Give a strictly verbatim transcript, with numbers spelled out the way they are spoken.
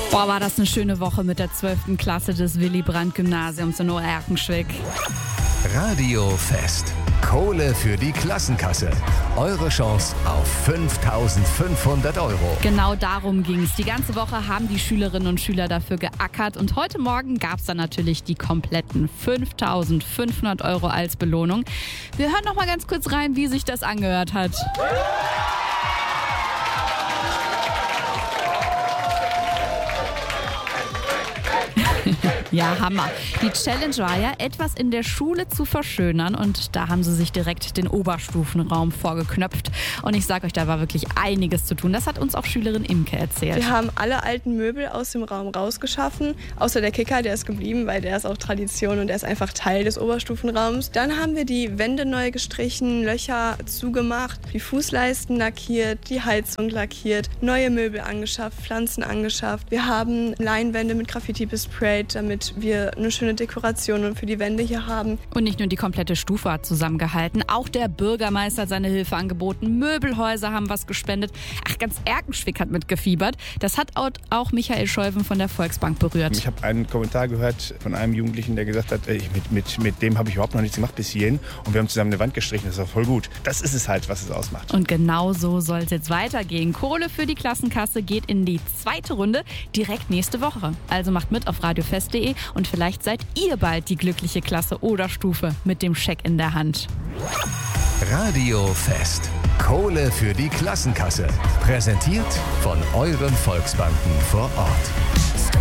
Boah, war das eine schöne Woche mit der zwölften Klasse des Willy-Brandt-Gymnasiums in Oerkenschwick. Radiofest. Kohle für die Klassenkasse. Eure Chance auf fünftausendfünfhundert Euro. Genau darum ging es. Die ganze Woche haben die Schülerinnen und Schüler dafür geackert. Und heute Morgen gab es dann natürlich die kompletten fünftausendfünfhundert Euro als Belohnung. Wir hören noch mal ganz kurz rein, wie sich das angehört hat. Ja, Hammer. Die Challenge war ja, etwas in der Schule zu verschönern, und da haben sie sich direkt den Oberstufenraum vorgeknöpft. Und ich sag euch, da war wirklich einiges zu tun. Das hat uns auch Schülerin Imke erzählt. Wir haben alle alten Möbel aus dem Raum rausgeschaffen, außer der Kicker, der ist geblieben, weil der ist auch Tradition und der ist einfach Teil des Oberstufenraums. Dann haben wir die Wände neu gestrichen, Löcher zugemacht, die Fußleisten lackiert, die Heizung lackiert, neue Möbel angeschafft, Pflanzen angeschafft. Wir haben Leinwände mit Graffiti besprayt, damit wir eine schöne Dekoration für die Wände hier haben. Und nicht nur die komplette Stufe hat zusammengehalten, auch der Bürgermeister hat seine Hilfe angeboten, Möbelhäuser haben was gespendet. Ach, ganz Erkenschwick hat mitgefiebert. Das hat auch Michael Scheuven von der Volksbank berührt. Ich habe einen Kommentar gehört von einem Jugendlichen, der gesagt hat, ey, mit, mit, mit dem habe ich überhaupt noch nichts gemacht bis hierhin, und wir haben zusammen eine Wand gestrichen, das ist auch voll gut. Das ist es halt, was es ausmacht. Und genau so soll es jetzt weitergehen. Kohle für die Klassenkasse geht in die zweite Runde direkt nächste Woche. Also macht mit auf radiofest punkt de und vielleicht seid ihr bald die glückliche Klasse oder Stufe mit dem Scheck in der Hand. Radiofest. Kohle für die Klassenkasse. Präsentiert von euren Volksbanken vor Ort.